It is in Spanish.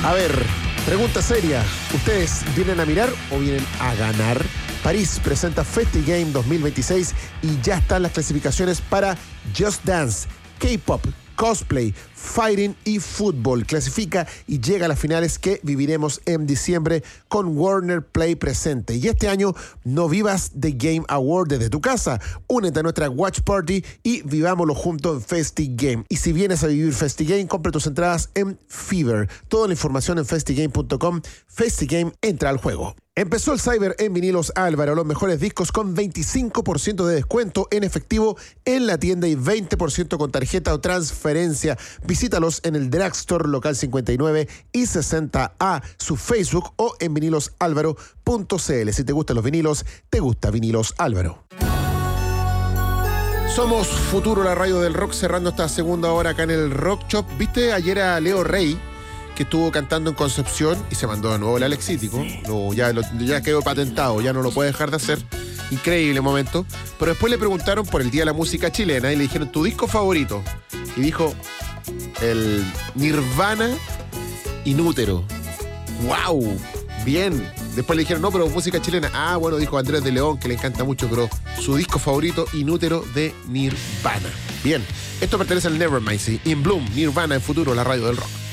A ver, pregunta seria. ¿Ustedes vienen a mirar o vienen a ganar? París presenta FestiGame 2026 y ya están las clasificaciones para Just Dance, K-Pop, Cosplay, Fighting y Fútbol. Clasifica y llega a las finales que viviremos en diciembre con Warner Play presente. Y este año no vivas The Game Award desde tu casa. Únete a nuestra Watch Party y vivámoslo juntos en FestiGame. Y si vienes a vivir FestiGame, compra tus entradas en Fever. Toda la información en festigame.com. FestiGame, entra al juego. Empezó el Cyber en Vinilos Álvaro, los mejores discos con 25% de descuento en efectivo en la tienda y 20% con tarjeta o transferencia. Visítalos en el Drugstore Local 59 y 60A, su Facebook o en vinilosálvaro.cl. Si te gustan los vinilos, te gusta Vinilos Álvaro. Somos Futuro, la radio del rock, cerrando esta segunda hora acá en el Rock Shop. ¿Viste ayer a Leo Rey, que estuvo cantando en Concepción y se mandó de nuevo el Alexítico? Ya quedó patentado, ya no lo puede dejar de hacer. Increíble momento. Pero después le preguntaron por el Día de la Música Chilena y le dijeron, ¿tu disco favorito? Y dijo, el Nirvana Inútero. ¡Wow! Bien. Después le dijeron, no, pero música chilena. Ah, bueno, dijo Andrés de León, que le encanta mucho, pero su disco favorito, Inútero, de Nirvana. Bien. Esto pertenece al Nevermind, ¿sí? In Bloom, Nirvana, en Futuro, la radio del rock.